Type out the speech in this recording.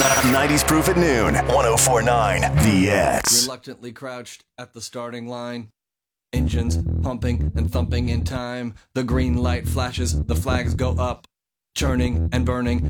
90s Proof at noon. 1049 The X. Reluctantly crouched at the starting line. Engines pumping and thumping in time. The green light flashes, the flags go up. Churning and burning